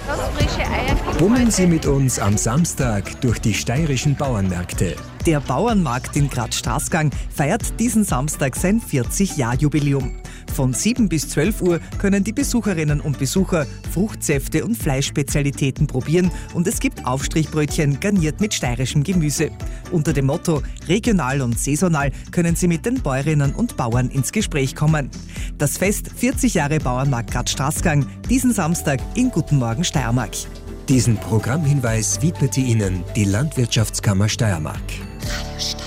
ganz frische Eier. Bummeln Sie mit uns am Samstag durch die steirischen Bauernmärkte. Der Bauernmarkt in Graz-Straßgang feiert diesen Samstag sein 40-Jahr-Jubiläum. Von 7 bis 12 Uhr können die Besucherinnen und Besucher Fruchtsäfte und Fleischspezialitäten probieren und es gibt Aufstrichbrötchen garniert mit steirischem Gemüse. Unter dem Motto regional und saisonal können Sie mit den Bäuerinnen und Bauern ins Gespräch kommen. Das Fest 40 Jahre Bauernmarkt Graz-Straßgang diesen Samstag in Guten Morgen Steiermark. Diesen Programmhinweis widmete Ihnen die Landwirtschaftskammer Steiermark. Radio Steiermark.